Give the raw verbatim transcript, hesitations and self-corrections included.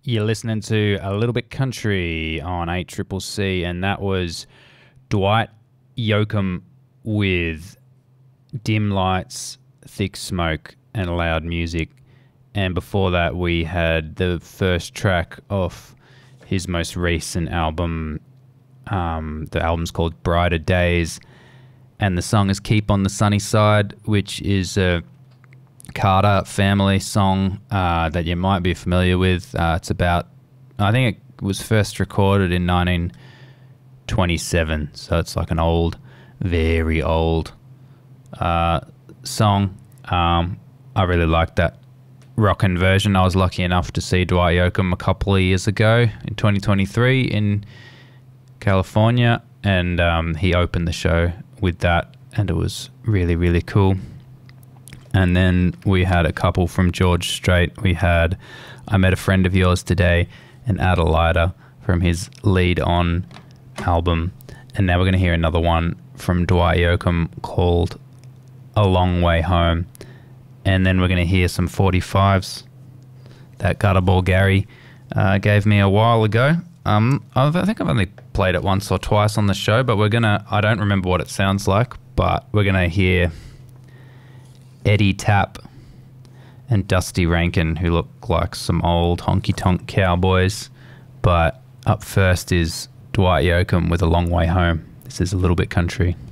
You're listening to A Little Bit Country on eight C C C, and that was Dwight Yoakam with Dim Lights, Thick Smoke, and Loud Music. And before that, we had the first track off his most recent album. Um, the album's called Brighter Days, and the song is Keep on the Sunny Side, which is a Carter family song uh, that you might be familiar with. Uh, it's about, I think it was first recorded in nineteen twenty-seven, so it's like an old, very old uh, song. Um, I really like that rockin' version. I was lucky enough to see Dwight Yoakam a couple of years ago in twenty twenty-three in California, and um, he opened the show with that, and it was really, really cool. And then we had a couple from George Strait. We had I Met a Friend of Yours Today and Adelaida from his Lead On album. And now we're going to hear another one from Dwight Yoakam called A Long Way Home. And then we're going to hear some forty-fives that Gutterball Gary uh, gave me a while ago. Um, I've, I think I've only played it once or twice on the show, but we're going to, I don't remember what it sounds like, but we're going to hear Eddie Tapp and Dusty Rankin, who look like some old honky-tonk cowboys. But up first is Dwight Yoakam with A Long Way Home. This is A Little Bit Country.